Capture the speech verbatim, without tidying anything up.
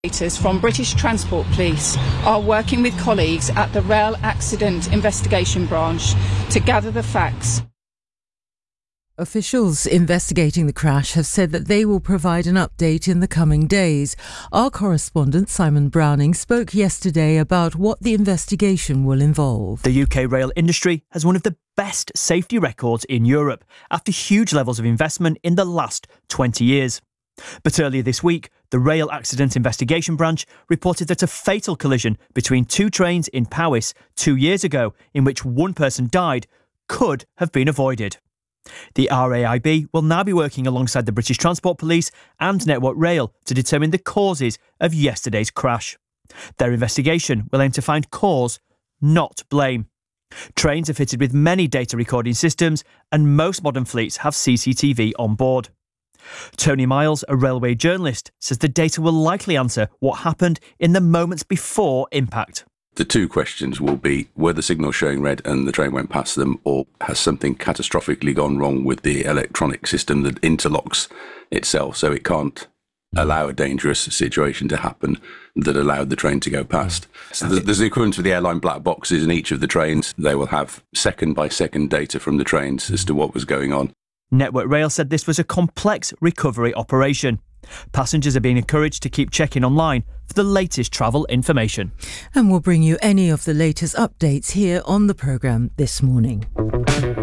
Investigators from British Transport Police are working with colleagues at the Rail Accident Investigation Branch to gather the facts. Officials investigating the crash have said that they will provide an update in the coming days. Our correspondent Simon Browning spoke yesterday about what the investigation will involve. The U K rail industry has one of the best safety records in Europe after huge levels of investment in the last twenty years. But earlier this week, the Rail Accident Investigation Branch reported that a fatal collision between two trains in Powys two years ago, in which one person died, could have been avoided. The R A I B will now be working alongside the British Transport Police and Network Rail to determine the causes of yesterday's crash. Their investigation will aim to find cause, not blame. Trains are fitted with many data recording systems, and most modern fleets have C C T V on board. Tony Miles, a railway journalist, says the data will likely answer what happened in the moments before impact. The two questions will be, were the signals showing red and the train went past them, or has something catastrophically gone wrong with the electronic system that interlocks itself so it can't allow a dangerous situation to happen that allowed the train to go past. So there's the equivalent of the airline black boxes in each of the trains. They will have second by second data from the trains as to what was going on. Network Rail said this was a complex recovery operation. Passengers are being encouraged to keep checking online for the latest travel information. And we'll bring you any of the latest updates here on the programme this morning.